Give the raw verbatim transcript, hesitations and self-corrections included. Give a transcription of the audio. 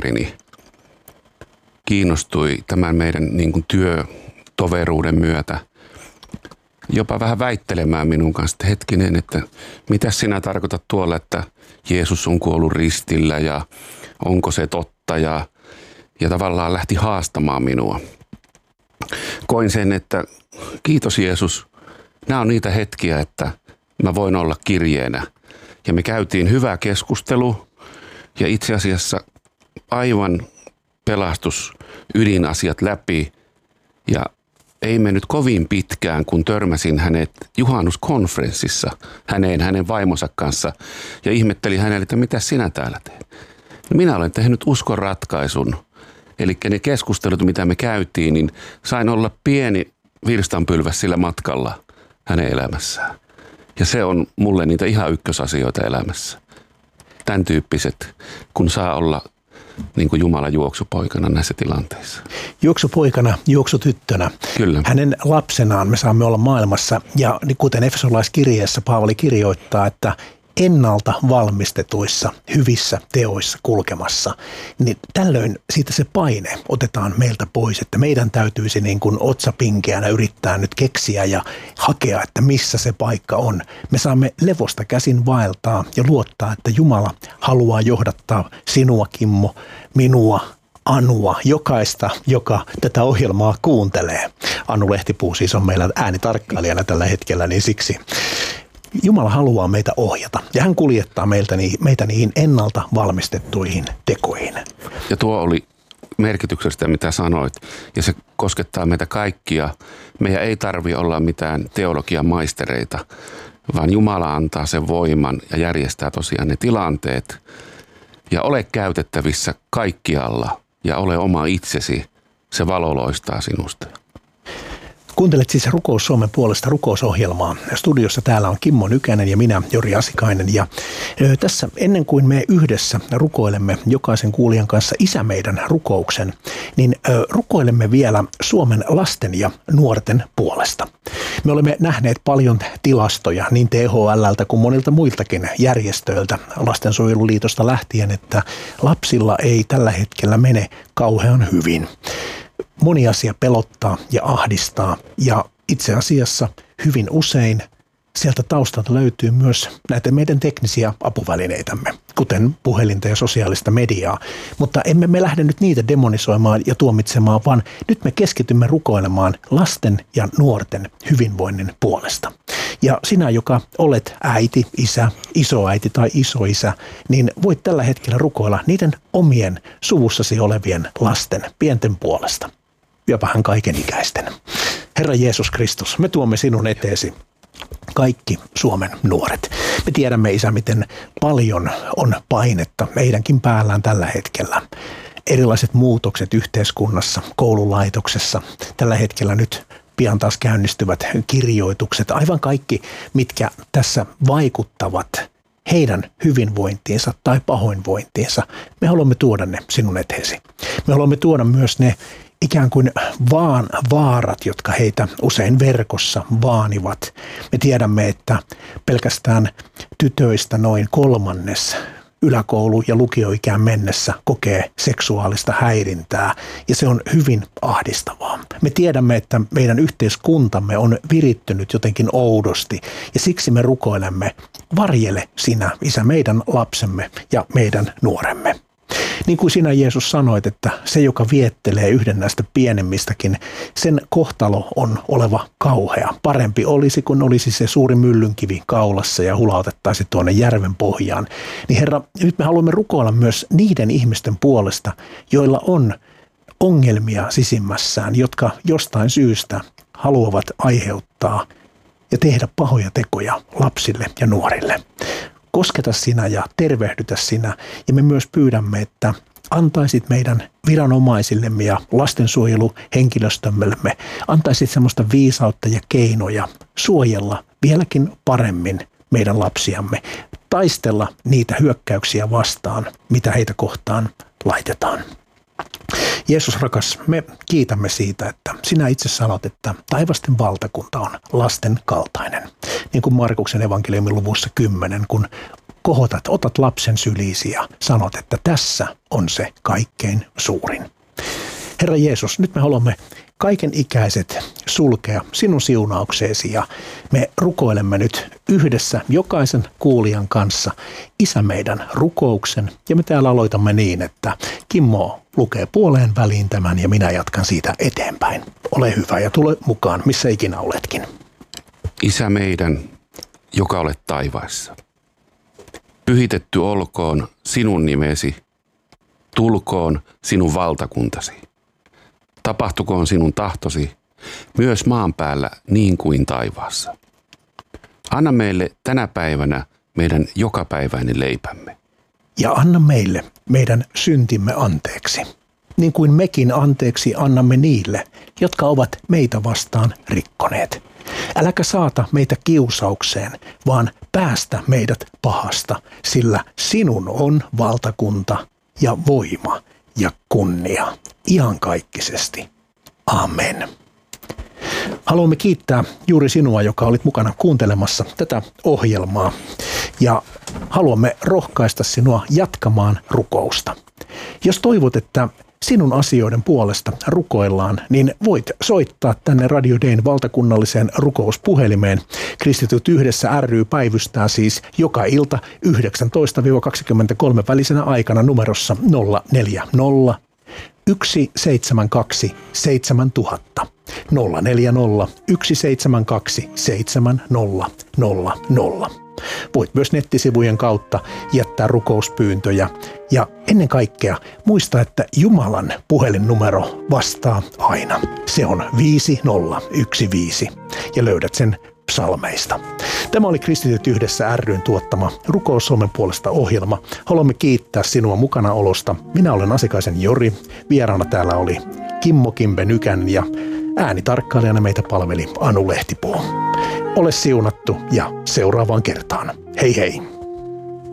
työkaverini kiinnostui tämän meidän niin kuin työtoveruuden myötä jopa vähän väittelemään minun kanssa, että hetkinen, että mitä sinä tarkoitat tuolla, että Jeesus on kuollut ristillä ja onko se totta ja, ja tavallaan lähti haastamaan minua. Koin sen, että kiitos Jeesus, nämä on niitä hetkiä, että mä voin olla kirjeenä. Ja me käytiin hyvä keskustelu ja itse asiassa aivan pelastus ydinasiat läpi ja ei mennyt kovin pitkään, kun törmäsin hänet juhannuskonferenssissa häneen, hänen vaimonsa kanssa ja ihmettelin hänelle, että mitä sinä täällä teet. No minä olen tehnyt uskon ratkaisun. Eli ne keskustelut, mitä me käytiin, niin sain olla pieni virstanpylväs sillä matkalla hänen elämässään. Ja se on mulle niitä ihan ykkösasioita elämässä. Tämän tyyppiset, kun saa olla niin kuin Jumalan juoksupoikana näissä tilanteissa. Juoksupoikana, juoksutyttönä. Kyllä. Hänen lapsenaan me saamme olla maailmassa. Ja kuten Efesolaiskirjeessä Paavali kirjoittaa, että ennalta valmistetuissa hyvissä teoissa kulkemassa, niin tällöin siitä se paine otetaan meiltä pois, että meidän täytyisi niin kuin otsapinkeänä yrittää nyt keksiä ja hakea, että missä se paikka on. Me saamme levosta käsin vaeltaa ja luottaa, että Jumala haluaa johdattaa sinua, Kimmo, minua, Anua, jokaista, joka tätä ohjelmaa kuuntelee. Anu Lehtipuu siis on meillä äänitarkkailijana tällä hetkellä, niin siksi Jumala haluaa meitä ohjata ja hän kuljettaa meiltä, meitä niihin ennalta valmistettuihin tekoihin. Ja tuo oli merkityksestä, mitä sanoit, ja se koskettaa meitä kaikkia. Meidän ei tarvitse olla mitään teologian maistereita, vaan Jumala antaa sen voiman ja järjestää tosiaan ne tilanteet. Ja ole käytettävissä kaikkialla ja ole oma itsesi, se valo loistaa sinusta. Kuuntelet siis Rukous Suomen puolesta rukousohjelmaa. Studiossa täällä on Kimmo Nykänen ja minä, Jori Asikainen. Ja ö, tässä ennen kuin me yhdessä rukoilemme jokaisen kuulijan kanssa Isä meidän rukouksen, niin ö, rukoilemme vielä Suomen lasten ja nuorten puolesta. Me olemme nähneet paljon tilastoja niin T H L:ltä kuin monilta muiltakin järjestöiltä, Lastensuojeluliitosta lähtien, että lapsilla ei tällä hetkellä mene kauhean hyvin. Moni asia pelottaa ja ahdistaa ja itse asiassa hyvin usein sieltä taustalta löytyy myös näitä meidän teknisiä apuvälineitämme, kuten puhelinta ja sosiaalista mediaa. Mutta emme me lähde nyt niitä demonisoimaan ja tuomitsemaan, vaan nyt me keskitymme rukoilemaan lasten ja nuorten hyvinvoinnin puolesta. Ja sinä, joka olet äiti, isä, isoäiti tai isoisä, niin voit tällä hetkellä rukoilla niiden omien suvussasi olevien lasten, pienten puolesta. Ja vähän kaikenikäisten. Herra Jeesus Kristus, me tuomme sinun eteesi kaikki Suomen nuoret. Me tiedämme, Isä, miten paljon on painetta meidänkin päällään tällä hetkellä. Erilaiset muutokset yhteiskunnassa, koululaitoksessa, tällä hetkellä nyt pian taas käynnistyvät kirjoitukset, aivan kaikki, mitkä tässä vaikuttavat heidän hyvinvointiinsa tai pahoinvointiinsa. Me haluamme tuoda ne sinun eteesi. Me haluamme tuoda myös ne ikään kuin vaan vaarat, jotka heitä usein verkossa vaanivat. Me tiedämme, että pelkästään tytöistä noin kolmannes yläkoulu- ja lukioikään mennessä kokee seksuaalista häirintää, ja se on hyvin ahdistavaa. Me tiedämme, että meidän yhteiskuntamme on virittynyt jotenkin oudosti, ja siksi me rukoilemme, varjele sinä, Isä, meidän lapsemme ja meidän nuoremme. Niin kuin sinä, Jeesus, sanoit, että se, joka viettelee yhden näistä pienemmistäkin, sen kohtalo on oleva kauhea. Parempi olisi, kun olisi se suuri myllynkivi kaulassa ja hulautettaisiin tuonne järven pohjaan. Niin Herra, nyt me haluamme rukoilla myös niiden ihmisten puolesta, joilla on ongelmia sisimmässään, jotka jostain syystä haluavat aiheuttaa ja tehdä pahoja tekoja lapsille ja nuorille. Kosketa sinä ja tervehdytä sinä, ja me myös pyydämme, että antaisit meidän viranomaisillemme ja lastensuojeluhenkilöstömme, antaisit semmoista viisautta ja keinoja suojella vieläkin paremmin meidän lapsiamme, taistella niitä hyökkäyksiä vastaan, mitä heitä kohtaan laitetaan. Jeesus rakas, me kiitämme siitä, että sinä itse sanot, että taivasten valtakunta on lasten kaltainen. Niin kuin Markuksen evankeliumin luvussa kymmenen, kun kohotat, otat lapsen syliisi ja sanot, että tässä on se kaikkein suurin. Herra Jeesus, nyt me haluamme kaiken ikäiset sulkea sinun siunaukseesi ja me rukoilemme nyt yhdessä jokaisen kuulijan kanssa Isä meidän rukouksen ja me täällä aloitamme niin, että Kimmo lukee puoleen väliin tämän ja minä jatkan siitä eteenpäin. Ole hyvä ja tule mukaan, missä ikinä oletkin. Isä meidän, joka olet taivaissa. Pyhitetty olkoon sinun nimesi, tulkoon sinun valtakuntasi. Tapahtukoon sinun tahtosi, myös maan päällä niin kuin taivaassa. Anna meille tänä päivänä meidän jokapäiväinen leipämme. Ja anna meille meidän syntimme anteeksi, niin kuin mekin anteeksi annamme niille, jotka ovat meitä vastaan rikkoneet. Äläkä saata meitä kiusaukseen, vaan päästä meidät pahasta, sillä sinun on valtakunta ja voima ja kunnia iankaikkisesti. Amen. Haluamme kiittää juuri sinua, joka olit mukana kuuntelemassa tätä ohjelmaa ja haluamme rohkaista sinua jatkamaan rukousta. Jos toivot, että sinun asioiden puolesta rukoillaan, niin voit soittaa tänne Radio Dayn valtakunnalliseen rukouspuhelimeen. Kristityt yhdessä ry päivystää siis joka ilta yhdeksäntoista kaksikymmentäkolme välisenä aikana numerossa nolla neljä nolla yksi seitsemän kaksi seitsemän nolla nolla nolla nolla neljä nolla yksi seitsemän kaksi seitsemän nolla nolla nolla. Voit myös nettisivujen kautta jättää rukouspyyntöjä ja ennen kaikkea muista, että Jumalan puhelinnumero vastaa aina. Se on viisi nolla yksi viisi ja löydät sen psalmeista. Tämä oli Kristityt yhdessä ry:n tuottama Rukous Suomen puolesta -ohjelma. Haluamme kiittää sinua mukanaolosta. Minä olen Asikaisen Jori. Vieraana täällä oli Kimmo Kimbe Nykänen ja äänitarkkailijana meitä palveli Anu Lehtipuu. Ole siunattu ja seuraavaan kertaan. Hei hei!